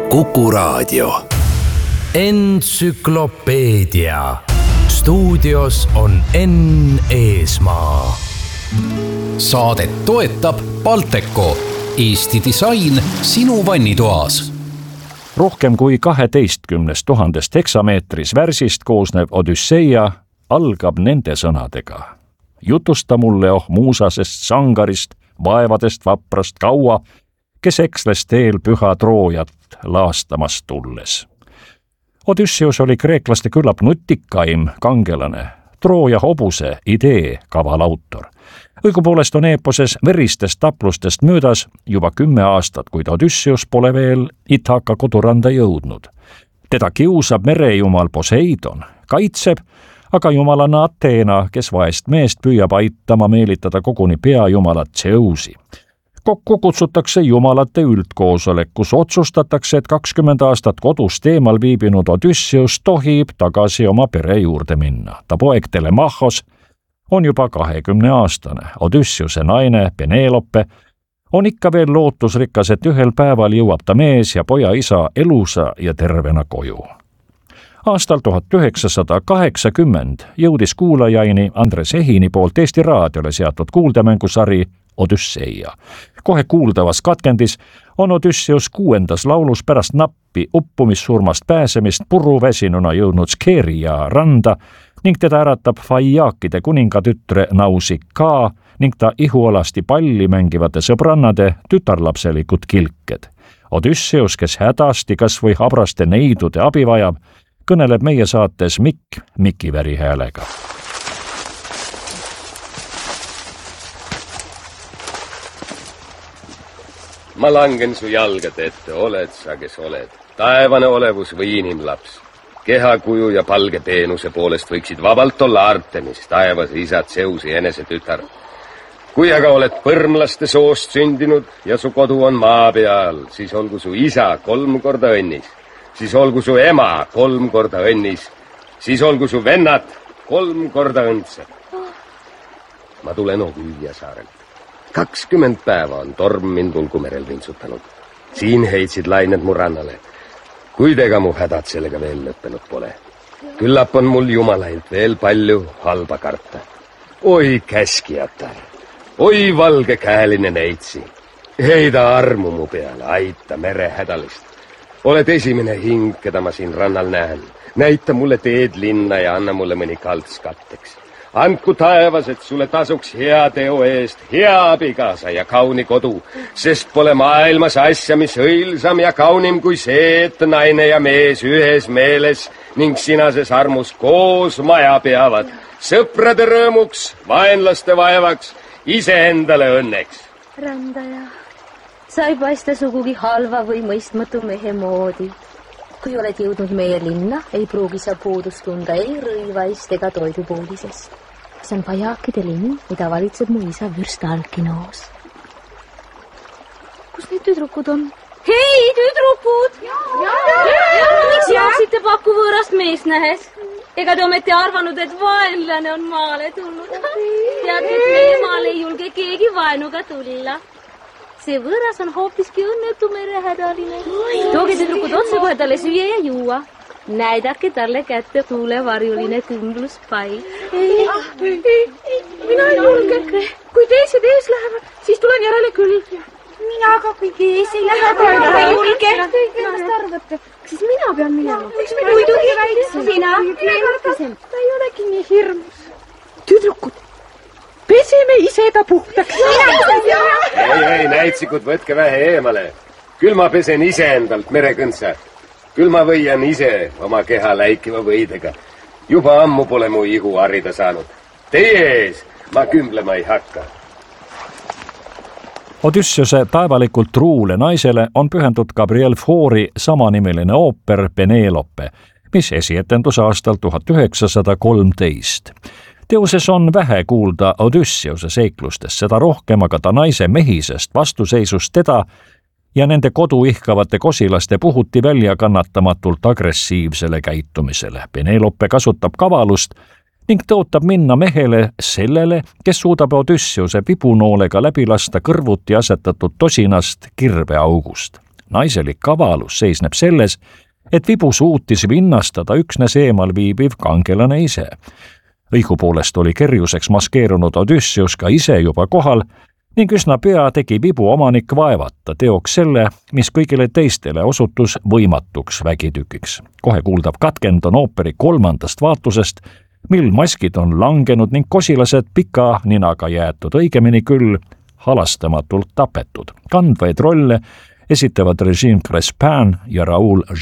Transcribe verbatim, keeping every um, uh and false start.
Kuku Raadio. Entsüklopeedia. Stuudios on Enn Eesmaa. Saadet toetab Balteco, Eesti disain sinu vannitoas. Rohkem kui kaheteistkümnest tuhandest heksameetris värsist koosnev Odüsseia algab nende sõnadega. Jutusta mulle oh muusasest sangarist, vaevadest vaprast kaua, kes eksles teel püha Troojat laastamas tulles. Odysseus oli kreeklaste küllap nutikaim kangelane, Trooja hobuse idee kaval autor. Õigupoolest on eeposes veristest taplustest möödas juba kümme aastat, kuid Odysseus pole veel Ithaka koduranda jõudnud. Teda kiusab merejumal Poseidon, kaitseb, aga jumalana Ateena, kes vaest meest püüab aitama meelitada koguni peajumalat Zeusi. Kokku kutsutakse jumalate üldkoosolek, kus otsustatakse, et kakskümmend aastat kodust eemal viibinud Odysseus tohib tagasi oma pere juurde minna. Ta poeg Telemachos on juba kahekümne aastane. Odysseuse naine Penelope on ikka veel lootusrikas, et ühel päeval jõuab ta mees ja poja isa elusa ja tervena koju. Aastal tuhat üheksasada kaheksakümmend jõudis kuulajaini Andres Ehini poolt Eesti Raadiole seatud kuuldemängusari Odüsseia. Kohe kuuldavas katkendis on Odysseus kuuendas laulus pärast nappi uppumissurmast pääsemist puruväsinuna jõudnud Skeria randa ning teda äratab Faiakide kuningatütre Nausikaa ning ta ihualasti palli mängivate sõbrannade tütarlapselikud kilked. Odysseus, kes hädasti kas või habraste neidude abi vajab, kõneleb meie saates Mikk Mikiväri häälega. Ma langen su jalgade ette, oled sa, kes oled. Taevane olevus või inimlaps. Kehakuju ja palge teenuse poolest võiksid vabalt olla Artemis, taevas isa Zeusi enese tütar. Kui aga oled põrmlaste soost sündinud ja su kodu on maa peal, siis olgu su isa kolm korda õnnis. Siis olgu su ema kolm korda õnnis. Siis olgu su vennad kolm korda õndsad. Ma tulen Ogüüja saarelt. kakskümmend päeva on torm mind Vulgumerel vintsutanud. Siin heitsid lained mu rannale. Kuid ega mu hädad sellega veel lõppenud pole. Küllap on mul jumalailt veel palju halba karta. Oi käskijatar, oi valgekäeline neitsi, heida armu mu peale, aita mere hädalist. Oled esimene hing, keda ma siin rannal näen. Näita mulle teed linna ja anna mulle mõni kalts katteks. Andku taevas, et sulle tasuks hea teo eest, hea abikaasa ja kauni kodu, sest pole maailmas asja, mis õilsam ja kaunim kui see, et naine ja mees ühes meeles ning sinases armus koos maja peavad, sõprade rõõmuks, vaenlaste vaevaks, iseendale õnneks. Randaja, sa ei paista sugugi halva või mõistmatu mehe moodi. Kui oled jõudnud meie linna, ei pruugi sa puudust tunda ei rõivaist ega toidupoolisest. See on Faiakide linn, mida valitseb mu isa vürst Alkinoos. Kus need tüdrukud on? Hei, tüdrukud! Miks jaaksite pakku võõrast meest nähes? Ega te ometi arvanud, et vaenlane on maale tulnud? Tead, et meie maale ei julge keegi vaenuga tulla. See võõras on hoopiski õnnetu merehädaline. Tooge tüdrukud otse kohe talle süüa ja juua. Näidake talle kätte tuulevarjuline kümbluspai. Ei, ei, ei, mina ei julge. Kui teised ees lähevad, siis tulen järele küll. Mina aga kui kees ei lähe, ei julge. Millest arvate? Siis mina pean minema. Muidugi väikse. Sina leemakesem. Ta ei olegi nii hirmus. Tüdrukud, peseme ise ta puhtaks. Ei, ei, näitsikud, võtke vähe eemale. Küll ma pesen ise endalt merekõntsa. Küll ma võian ise oma keha läikiva võidega. Juba ammu pole mu ihu harida saanud. Teie ees ma kümblema ei hakka. Odysseuse taevalikult truule naisele on pühendud Gabriel Fauré samanimeline ooper Penelope, mis esietendus aastal tuhat üheksasada kolmteist. Teoses on vähe kuulda Odysseuse seiklustest, seda rohkem aga ta naise mehisest vastuseisust teda ja nende kodu ihkavate kosilaste puhuti välja kannatamatult agressiivsele käitumisele. Penelope kasutab kavalust ning tõotab minna mehele sellele, kes suudab Odysseuse vibunoolega läbi lasta kõrvuti asetatud tosinast kirveaugust. Naiselik kavalus seisneb selles, et vibu suutis vinnastada üksnes eemal viibiv kangelane ise. Õigupoolest oli kerjuseks maskeerunud Odysseus ka ise juba kohal ning üsna pea tegi vibu omanik vaevata teoks selle, mis kõigile teistele osutus võimatuks vägitükiks. Kohe kuuldav katkend on ooperi kolmandast vaatusest, mil maskid on langenud ning kosilased pika ninaga jäetud, õigemini küll halastamatult tapetud. Kandvaid rolle esitavad Regine Crespin ja Raoul